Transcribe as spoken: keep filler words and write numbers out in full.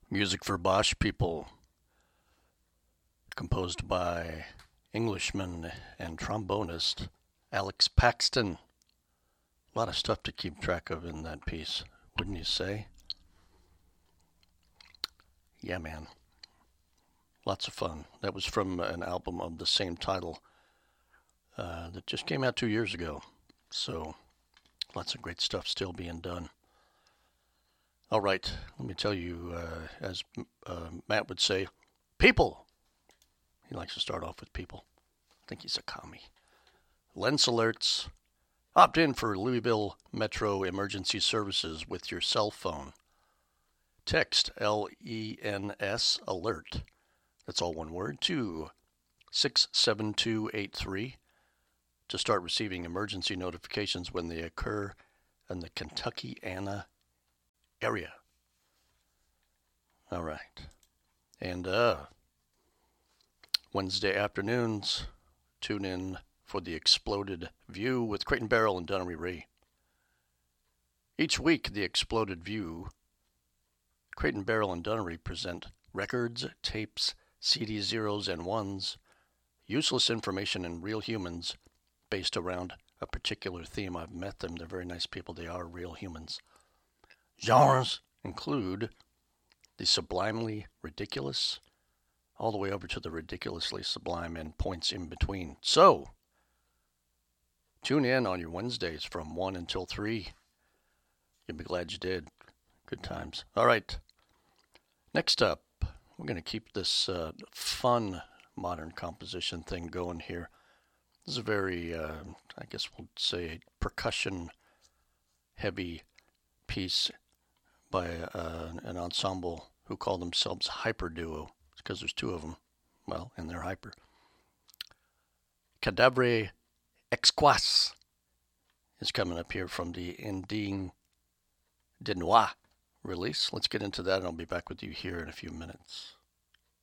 Music for Bosch People, composed by Englishman and trombonist Alex Paxton. A lot of stuff to keep track of in that piece, wouldn't you say? Yeah, man. Lots of fun. That was from an album of the same title uh, that just came out two years ago. So, lots of great stuff still being done. All right, let me tell you, uh, as uh, Matt would say, people. He likes to start off with people. I think he's a commie. Lens alerts. Opt in for Louisville Metro emergency services with your cell phone. Text L E N S alert. That's all one word to six seven two eight three to start receiving emergency notifications when they occur in the Kentuckiana area. All right. And uh, Wednesday afternoons, tune in for the Exploded View with Crate and Barrel and Dunnery Ray. Each week, the Exploded View, Crate and Barrel and Dunnery present records, tapes, C D zeros and ones, useless information and real humans based around a particular theme. I've met them. They're very nice people. They are real humans. Genres include the sublimely ridiculous, all the way over to the ridiculously sublime and points in between. So, tune in on your Wednesdays from one until three. You'll be glad you did. Good times. All right. Next up, we're going to keep this uh, fun modern composition thing going here. This is a very, uh, I guess we'll say, percussion-heavy piece by uh, an ensemble who call themselves Hyper Duo. It's because there's two of them. Well, and they're hyper. Cadavre Exquas is coming up here from the Indigne de Noir release. Let's get into that, and I'll be back with you here in a few minutes.